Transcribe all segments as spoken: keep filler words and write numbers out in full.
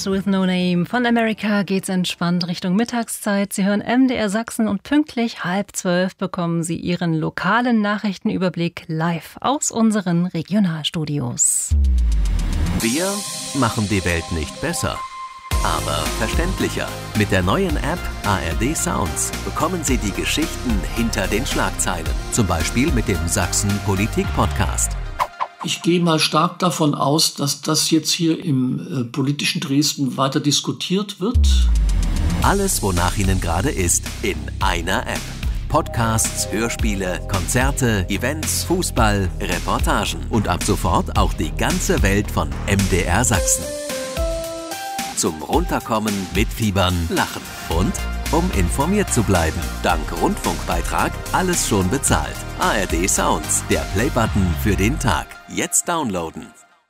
with No Name. Von America geht's entspannt Richtung Mittagszeit. Sie hören M D R Sachsen und pünktlich halb zwölf bekommen Sie Ihren lokalen Nachrichtenüberblick live aus unseren Regionalstudios. Wir machen die Welt nicht besser, aber verständlicher. Mit der neuen App A R D Sounds bekommen Sie die Geschichten hinter den Schlagzeilen. Zum Beispiel mit dem Sachsen Politik Podcast. Ich gehe mal stark davon aus, dass das jetzt hier im äh, politischen Dresden weiter diskutiert wird. Alles, wonach Ihnen gerade ist, in einer App. Podcasts, Hörspiele, Konzerte, Events, Fußball, Reportagen und ab sofort auch die ganze Welt von M D R Sachsen. Zum Runterkommen, Mitfiebern, Lachen und um informiert zu bleiben. Dank Rundfunkbeitrag alles schon bezahlt. A R D Sounds, der Playbutton für den Tag. Jetzt downloaden.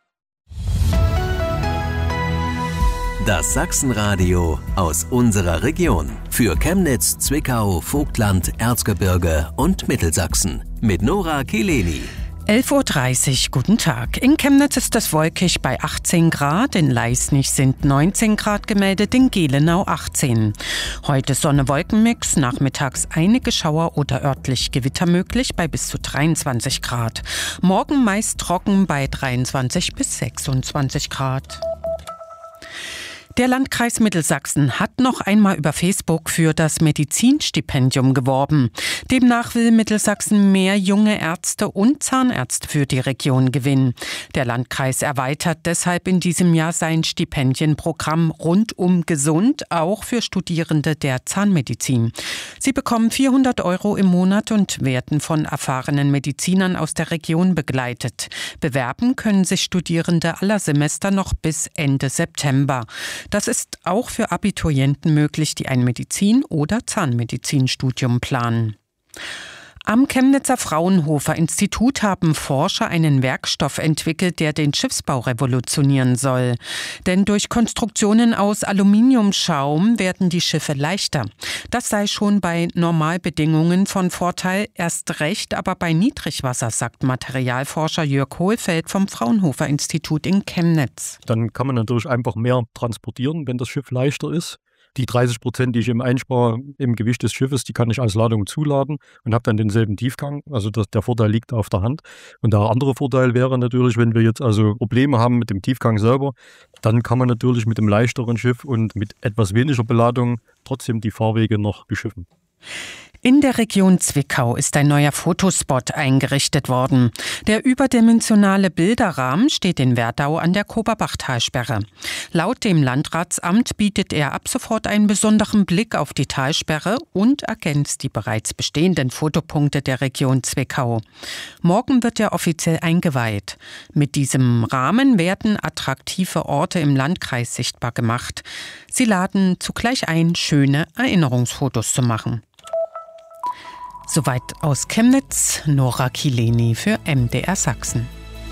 Das Sachsenradio aus unserer Region. Für Chemnitz, Zwickau, Vogtland, Erzgebirge und Mittelsachsen. Mit Nora Kileni. elf Uhr dreißig, guten Tag. In Chemnitz ist es wolkig bei achtzehn Grad, in Leisnig sind neunzehn Grad gemeldet, in Gelenau achtzehn. Heute Sonne-Wolkenmix, nachmittags einige Schauer oder örtlich Gewitter möglich bei bis zu dreiundzwanzig Grad. Morgen meist trocken bei dreiundzwanzig bis sechsundzwanzig Grad. Der Landkreis Mittelsachsen hat noch einmal über Facebook für das Medizinstipendium geworben. Demnach will Mittelsachsen mehr junge Ärzte und Zahnärzte für die Region gewinnen. Der Landkreis erweitert deshalb in diesem Jahr sein Stipendienprogramm rundum gesund, auch für Studierende der Zahnmedizin. Sie bekommen vierhundert Euro im Monat und werden von erfahrenen Medizinern aus der Region begleitet. Bewerben können sich Studierende aller Semester noch bis Ende September. Das ist auch für Abiturienten möglich, die ein Medizin- oder Zahnmedizinstudium planen. Am Chemnitzer Fraunhofer Institut haben Forscher einen Werkstoff entwickelt, der den Schiffsbau revolutionieren soll. Denn durch Konstruktionen aus Aluminiumschaum werden die Schiffe leichter. Das sei schon bei Normalbedingungen von Vorteil, erst recht aber bei Niedrigwasser, sagt Materialforscher Jörg Hohlfeld vom Fraunhofer Institut in Chemnitz. Dann kann man natürlich einfach mehr transportieren, wenn das Schiff leichter ist. Die dreißig Prozent, die ich eben einspare im Gewicht des Schiffes, die kann ich als Ladung zuladen und habe dann denselben Tiefgang. Also das, der Vorteil liegt auf der Hand. Und der andere Vorteil wäre natürlich, wenn wir jetzt also Probleme haben mit dem Tiefgang selber, dann kann man natürlich mit dem leichteren Schiff und mit etwas weniger Beladung trotzdem die Fahrwege noch beschiffen. In der Region Zwickau ist ein neuer Fotospot eingerichtet worden. Der überdimensionale Bilderrahmen steht in Werdau an der Koberbach-Talsperre. Laut dem Landratsamt bietet er ab sofort einen besonderen Blick auf die Talsperre und ergänzt die bereits bestehenden Fotopunkte der Region Zwickau. Morgen wird er offiziell eingeweiht. Mit diesem Rahmen werden attraktive Orte im Landkreis sichtbar gemacht. Sie laden zugleich ein, schöne Erinnerungsfotos zu machen. Soweit aus Chemnitz, Nora Kileni für M D R Sachsen.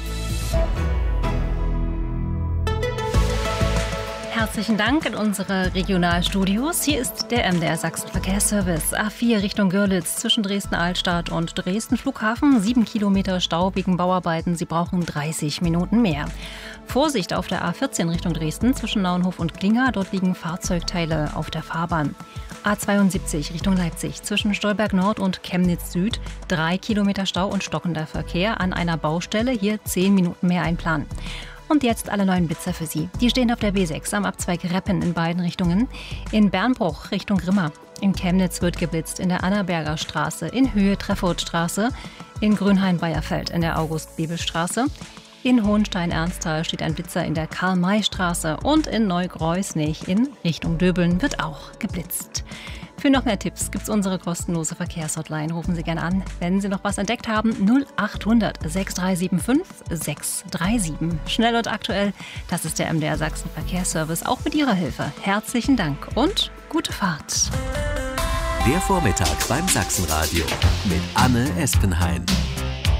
Herzlichen Dank in unsere Regionalstudios. Hier ist der M D R Sachsen Verkehrsservice. A vier Richtung Görlitz zwischen Dresden-Altstadt und Dresden-Flughafen. Sieben Kilometer Stau wegen Bauarbeiten. Sie brauchen dreißig Minuten mehr. Vorsicht auf der A vierzehn Richtung Dresden zwischen Naunhof und Glinger. Dort liegen Fahrzeugteile auf der Fahrbahn. A zweiundsiebzig Richtung Leipzig zwischen Stolberg Nord und Chemnitz Süd. Drei Kilometer Stau und stockender Verkehr an einer Baustelle. Hier zehn Minuten mehr einplanen. Und jetzt alle neuen Blitzer für Sie. Die stehen auf der B sechs am Abzweig Reppen in beiden Richtungen. In Bernbruch Richtung Grimma. In Chemnitz wird geblitzt in der Annaberger Straße, in Höhe Treffortstraße, in Grünhain-Weiherfeld in der August-Bebel-Straße. In Hohenstein-Ernsthal steht ein Blitzer in der Karl-May-Straße und in Neugreusnich in Richtung Döbeln wird auch geblitzt. Für noch mehr Tipps gibt's unsere kostenlose Verkehrshotline. Rufen Sie gerne an, wenn Sie noch was entdeckt haben. null achthundert sechs drei sieben fünf sechs drei sieben. Schnell und aktuell, das ist der M D R Sachsen Verkehrsservice, auch mit Ihrer Hilfe. Herzlichen Dank und gute Fahrt. Der Vormittag beim Sachsenradio mit Anne Espenhain.